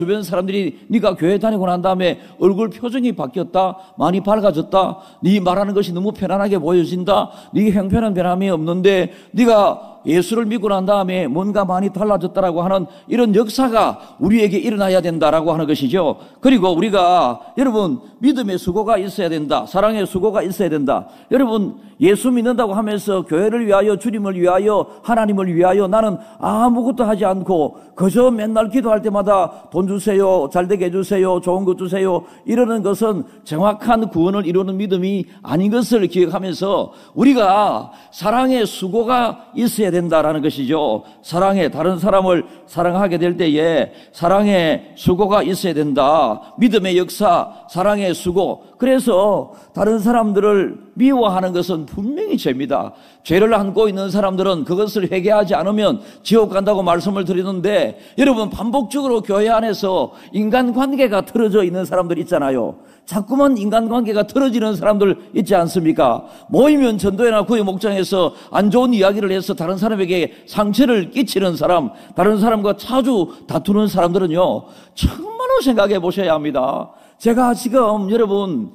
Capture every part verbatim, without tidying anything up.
주변 사람들이 네가 교회 다니고 난 다음에 얼굴 표정이 바뀌었다, 많이 밝아졌다, 네 말하는 것이 너무 편안하게 보여진다, 네 형편은 변함이 없는데 네가 예수를 믿고 난 다음에 뭔가 많이 달라졌다라고 하는 이런 역사가 우리에게 일어나야 된다라고 하는 것이죠. 그리고 우리가 여러분 믿음의 수고가 있어야 된다, 사랑의 수고가 있어야 된다. 여러분 예수 믿는다고 하면서 교회를 위하여, 주님을 위하여, 하나님을 위하여 나는 아무것도 하지 않고 그저 맨날 기도할 때마다 돈 주세요, 잘되게 해주세요, 좋은 것 주세요 이러는 것은 정확한 구원을 이루는 믿음이 아닌 것을 기억하면서 우리가 사랑의 수고가 있어야 된다라는 것이죠. 사랑에, 다른 사람을 사랑하게 될 때에 사랑의 수고가 있어야 된다. 믿음의 역사, 사랑의 수고. 그래서 다른 사람들을 미워하는 것은 분명히 죄입니다. 죄를 안고 있는 사람들은 그것을 회개하지 않으면 지옥 간다고 말씀을 드리는데, 여러분 반복적으로 교회 안에서 인간관계가 틀어져 있는 사람들 있잖아요. 자꾸만 인간관계가 틀어지는 사람들 있지 않습니까? 모이면 전도회나 구의 목장에서 안 좋은 이야기를 해서 다른 사람에게 상처를 끼치는 사람, 다른 사람과 자주 다투는 사람들은요, 정말로 생각해 보셔야 합니다. 제가 지금 여러분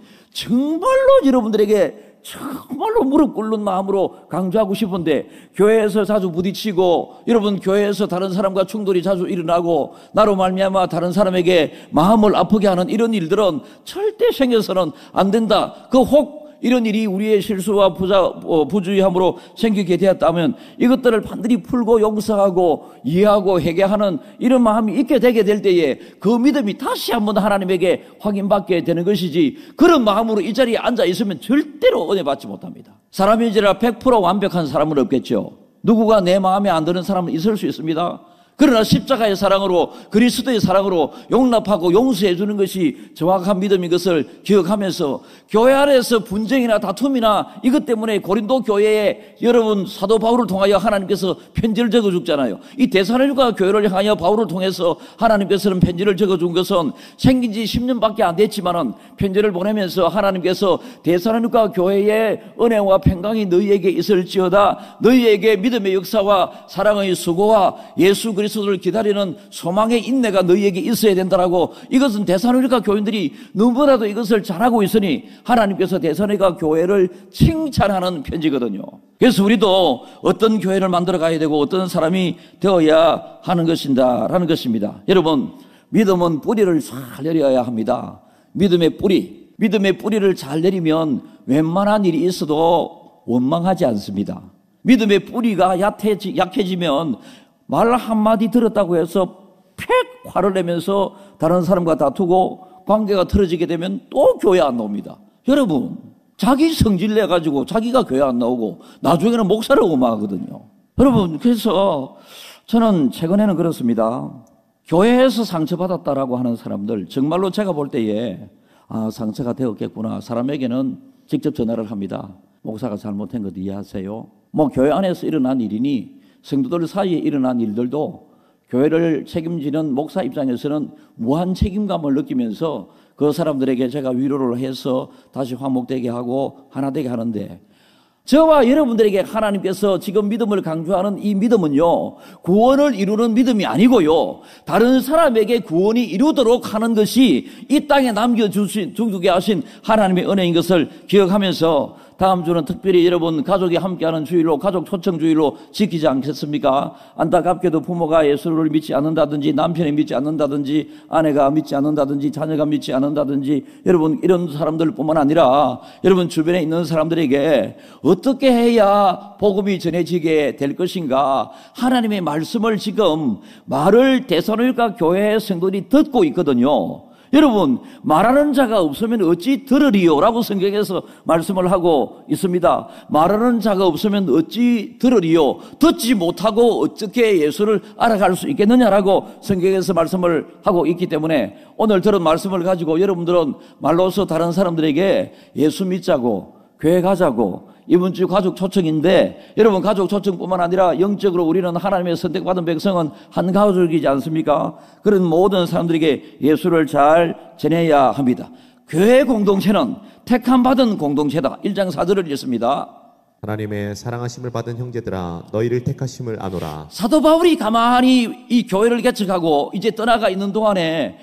정말로 여러분들에게 정말로 무릎 꿇는 마음으로 강조하고 싶은데, 교회에서 자주 부딪히고 여러분 교회에서 다른 사람과 충돌이 자주 일어나고 나로 말미암아 다른 사람에게 마음을 아프게 하는 이런 일들은 절대 생겨서는 안 된다. 그 혹 이런 일이 우리의 실수와 부자, 어, 부주의함으로 생기게 되었다면 이것들을 반드시 풀고 용서하고 이해하고 회개하는 이런 마음이 있게 되게 될 때에 그 믿음이 다시 한번 하나님에게 확인받게 되는 것이지, 그런 마음으로 이 자리에 앉아 있으면 절대로 은혜 받지 못합니다. 사람인지라 백 퍼센트 완벽한 사람은 없겠죠. 누구가 내 마음에 안 드는 사람은 있을 수 있습니다. 그러나 십자가의 사랑으로, 그리스도의 사랑으로 용납하고 용서해 주는 것이 정확한 믿음인 것을 기억하면서, 교회 안에서 분쟁이나 다툼이나 이것 때문에 고린도 교회에 여러분 사도 바울을 통하여 하나님께서 편지를 적어 줬잖아요. 이 데살로니가 교회를 향하여 바울을 통해서 하나님께서는 편지를 적어 준 것은 생긴 지 십 년밖에 안 됐지만은 편지를 보내면서 하나님께서 데살로니가 교회의 은혜와 평강이 너희에게 있을지어다, 너희에게 믿음의 역사와 사랑의 수고와 예수 그리스도 그리스도를 기다리는 소망의 인내가 너희에게 있어야 된다라고, 이것은 데살로니가 교인들이 너무나도 이것을 잘하고 있으니 하나님께서 데살로니가 교회를 칭찬하는 편지거든요. 그래서 우리도 어떤 교회를 만들어 가야 되고 어떤 사람이 되어야 하는 것인다라는 것입니다. 여러분, 믿음은 뿌리를 잘 내려야 합니다. 믿음의 뿌리, 믿음의 뿌리를 잘 내리면 웬만한 일이 있어도 원망하지 않습니다. 믿음의 뿌리가 약해지, 약해지면 말 한마디 들었다고 해서 팩 화를 내면서 다른 사람과 다투고 관계가 틀어지게 되면 또 교회 안 나옵니다. 여러분, 자기 성질 내가지고 자기가 교회 안 나오고 나중에는 목사를 오마하거든요. 여러분, 그래서 저는 최근에는 그렇습니다. 교회에서 상처받았다라고 하는 사람들, 정말로 제가 볼 때에 아, 상처가 되었겠구나. 사람에게는 직접 전화를 합니다. 목사가 잘못한 것 이해하세요? 뭐 교회 안에서 일어난 일이니 성도들 사이에 일어난 일들도 교회를 책임지는 목사 입장에서는 무한 책임감을 느끼면서 그 사람들에게 제가 위로를 해서 다시 화목되게 하고 하나 되게 하는데, 저와 여러분들에게 하나님께서 지금 믿음을 강조하는 이 믿음은요, 구원을 이루는 믿음이 아니고요, 다른 사람에게 구원이 이루도록 하는 것이 이 땅에 남겨주신, 주게 하신 하나님의 은혜인 것을 기억하면서 다음 주는 특별히 여러분 가족이 함께하는 주일로, 가족 초청 주일로 지키지 않겠습니까? 안타깝게도 부모가 예수를 믿지 않는다든지, 남편이 믿지 않는다든지, 아내가 믿지 않는다든지, 자녀가 믿지 않는다든지, 여러분 이런 사람들뿐만 아니라 여러분 주변에 있는 사람들에게 어떻게 해야 복음이 전해지게 될 것인가, 하나님의 말씀을 지금 말을 데살로니가 교회의 성도들이 듣고 있거든요. 여러분, 말하는 자가 없으면 어찌 들으리요? 라고 성경에서 말씀을 하고 있습니다. 말하는 자가 없으면 어찌 들으리요? 듣지 못하고 어떻게 예수를 알아갈 수 있겠느냐라고 성경에서 말씀을 하고 있기 때문에 오늘 들은 말씀을 가지고 여러분들은 말로서 다른 사람들에게 예수 믿자고, 교회 가자고, 이번 주 가족 초청인데, 여러분 가족 초청뿐만 아니라 영적으로 우리는 하나님의 선택받은 백성은 한 가족이지 않습니까? 그런 모든 사람들에게 예수를 잘 전해야 합니다. 교회 공동체는 택함받은 공동체다. 일 장 사 절을 읽습니다. 하나님의 사랑하심을 받은 형제들아, 너희를 택하심을 아노라. 사도 바울이 가만히 이 교회를 개척하고 이제 떠나가 있는 동안에